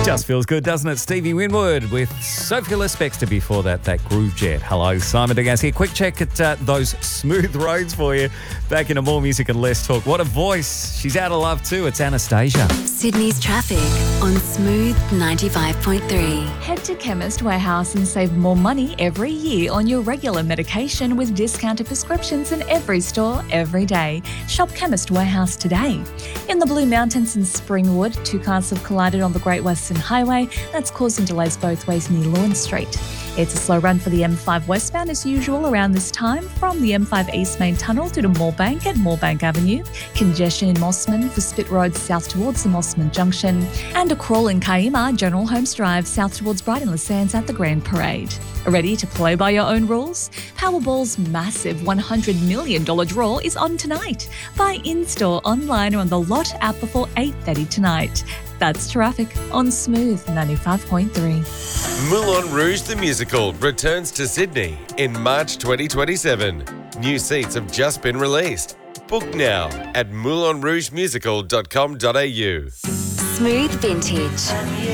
Just feels good, doesn't it? Stevie Winwood with Sophie Lespexter before that Groove Jet. Hello, Simon Degas here. Quick check at those smooth roads for you. Back into more music and less talk. What a voice. She's out of love too. It's Anastasia. Sydney's traffic on Smooth 95.3. Head to Chemist Warehouse and save more money every year on your regular medication with discounted prescriptions in every store every day. Shop Chemist Warehouse today. In the Blue Mountains in Springwood, two cars have collided on the Great Western Highway. That's causing delays both ways near Lawn Street. It's a slow run for the M5 westbound as usual around this time from the M5 East Main Tunnel to Moorebank at Moorebank Avenue. Congestion in Mossman for Spit Road south towards the Mossman Junction. And a crawl in Kaima, General Holmes Drive south towards Brighton Le Sands at the Grand Parade. Ready to play by your own rules? Powerball's massive $100 million draw is on tonight. Buy in-store, online or on the Lot app before 8:30 tonight. That's traffic on Smooth 95.3. Moulin Rouge the Musical returns to Sydney in March 2027. New seats have just been released. Book now at moulinrougemusical.com.au. Smooth Vintage.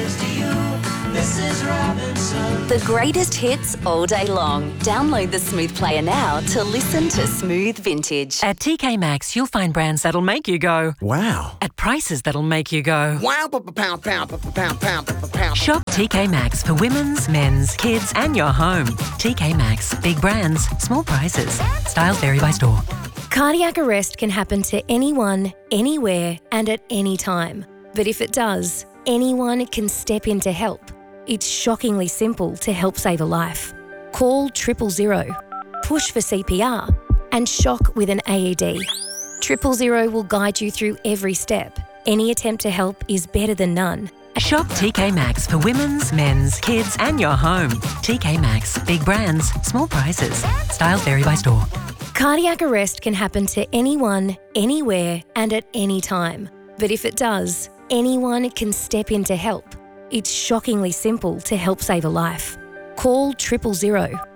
The greatest hits all day long. Download the Smooth player now to listen to Smooth Vintage. At TK Maxx, you'll find brands that'll make you go, wow. At prices that'll make you go, Wow, pow. Shop TK Maxx for women's, men's, kids and your home. TK Maxx. Big brands, small prices. Styles vary by store. Cardiac arrest can happen to anyone, anywhere and at any time. But if it does, anyone can step in to help. It's shockingly simple to help save a life. Call 000, push for CPR and shock with an AED. 000 will guide you through every step. Any attempt to help is better than none. Shop TK Maxx for women's, men's, kids and your home. TK Maxx. Big brands, small prices. Styles vary by store. Cardiac arrest can happen to anyone, anywhere and at any time. But if it does, anyone can step in to help. It's shockingly simple to help save a life. Call 000.